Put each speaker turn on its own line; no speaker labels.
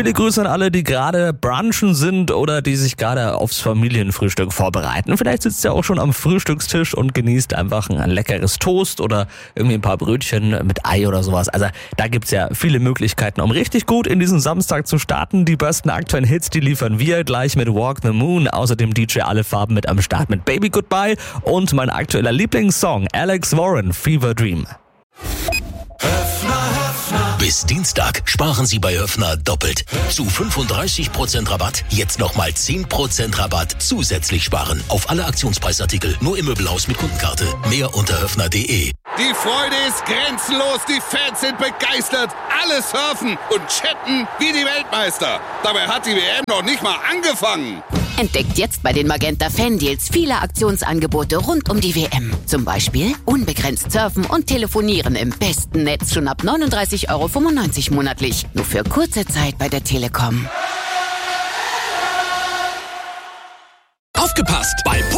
Viele Grüße an alle, die gerade brunchen sind oder die sich gerade aufs Familienfrühstück vorbereiten. Vielleicht sitzt ihr auch schon am Frühstückstisch und genießt einfach ein leckeres Toast oder irgendwie ein paar Brötchen mit Ei oder sowas. Also da gibt's ja viele Möglichkeiten, um richtig gut in diesen Samstag zu starten. Die besten aktuellen Hits, die liefern wir gleich mit Walk the Moon. Außerdem DJ Alle Farben mit am Start mit Baby Goodbye und mein aktueller Lieblingssong Alex Warren, Fever Dream.
Bis Dienstag sparen Sie bei Höfner doppelt. Zu 35% Rabatt, jetzt nochmal 10% Rabatt zusätzlich sparen. Auf alle Aktionspreisartikel, nur im Möbelhaus mit Kundenkarte. Mehr unter höfner.de.
Die Freude ist grenzenlos, die Fans sind begeistert. Alle surfen und chatten wie die Weltmeister. Dabei hat die WM noch nicht mal angefangen.
Entdeckt jetzt bei den Magenta Fan-Deals viele Aktionsangebote rund um die WM. Zum Beispiel unbegrenzt surfen und telefonieren im besten Netz schon ab 39,95 € monatlich. Nur für kurze Zeit bei der Telekom.
Aufgepasst! Beim